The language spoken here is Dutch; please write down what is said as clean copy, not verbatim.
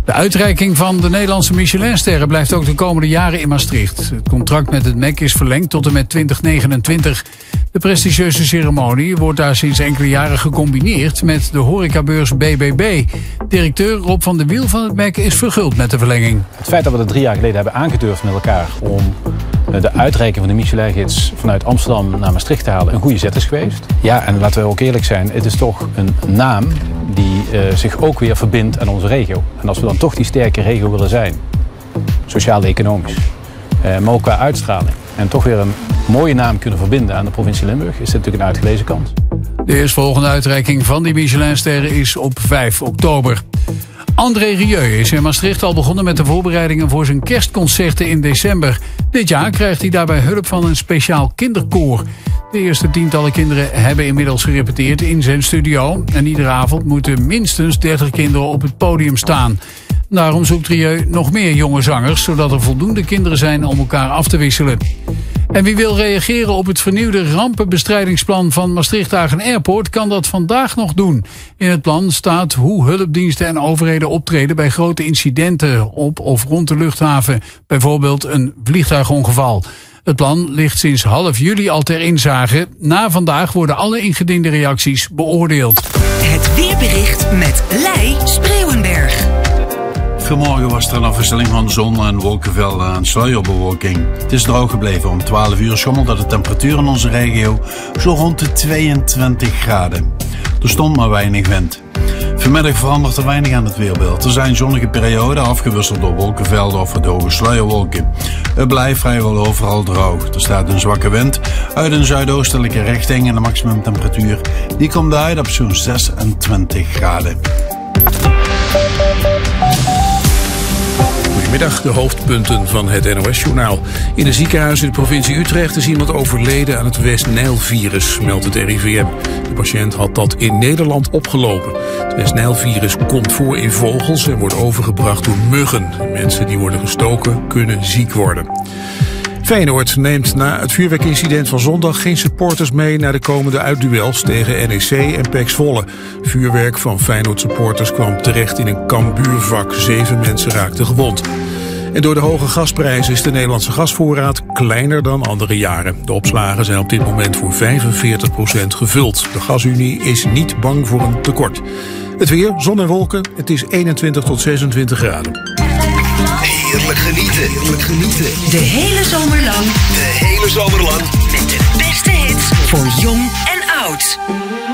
De uitreiking van de Nederlandse Michelinsterren blijft ook de komende jaren in Maastricht. Het contract met het MEC is verlengd tot en met 2029. De prestigieuze ceremonie wordt daar sinds enkele jaren gecombineerd met de horecabeurs BBB. Directeur Rob van der Wiel van het MEC is verguld met de verlenging. Het feit dat we dat 3 jaar geleden hebben aangedurfd met elkaar om de uitreiking van de Michelin-gids vanuit Amsterdam naar Maastricht te halen een goede zet is geweest. Ja, en laten we ook eerlijk zijn, het is toch een naam die zich ook weer verbindt aan onze regio. En als we dan toch die sterke regio willen zijn, sociaal-economisch, maar ook qua uitstraling, en toch weer een mooie naam kunnen verbinden aan de provincie Limburg, is dit natuurlijk een uitgelezen kans. De eerstvolgende uitreiking van die Michelinsterren is op 5 oktober. André Rieu is in Maastricht al begonnen met de voorbereidingen voor zijn kerstconcerten in december. Dit jaar krijgt hij daarbij hulp van een speciaal kinderkoor. De eerste tientallen kinderen hebben inmiddels gerepeteerd in zijn studio. En iedere avond moeten minstens 30 kinderen op het podium staan. Daarom zoekt Rieu nog meer jonge zangers, zodat er voldoende kinderen zijn om elkaar af te wisselen. En wie wil reageren op het vernieuwde rampenbestrijdingsplan van Maastricht-Agen Airport kan dat vandaag nog doen. In het plan staat hoe hulpdiensten en overheden optreden bij grote incidenten op of rond de luchthaven. Bijvoorbeeld een vliegtuigongeval. Het plan ligt sinds half juli al ter inzage. Na vandaag worden alle ingediende reacties beoordeeld. Het weerbericht met Lei Spreeuwenberg. Vanmorgen was er een afwisseling van zon en wolkenvelden en sluierbewolking. Het is droog gebleven. Om 12 uur schommelde de temperatuur in onze regio zo rond de 22 graden. Er stond maar weinig wind. Vanmiddag verandert er weinig aan het weerbeeld. Er zijn zonnige perioden afgewisseld door wolkenvelden of hoge sluierwolken. Het blijft vrijwel overal droog. Er staat een zwakke wind uit een zuidoostelijke richting en de maximumtemperatuur die komt uit op zo'n 26 graden. Goedemiddag, de hoofdpunten van het NOS-journaal. In een ziekenhuis in de provincie Utrecht is iemand overleden aan het West-Nijl-virus, meldt het RIVM. De patiënt had dat in Nederland opgelopen. Het West-Nijl-virus komt voor in vogels en wordt overgebracht door muggen. Mensen die worden gestoken kunnen ziek worden. Feyenoord neemt na het vuurwerkincident van zondag geen supporters mee naar de komende uitduels tegen NEC en PEC Zwolle. Vuurwerk van Feyenoord supporters kwam terecht in een Cambuurvak. 7 mensen raakten gewond. En door de hoge gasprijzen is de Nederlandse gasvoorraad kleiner dan andere jaren. De opslagen zijn op dit moment voor 45% gevuld. De Gasunie is niet bang voor een tekort. Het weer, zon en wolken, het is 21 tot 26 graden. Heerlijk genieten, heerlijk genieten. De hele zomer lang. De hele zomer lang. Met de beste hits voor jong en oud.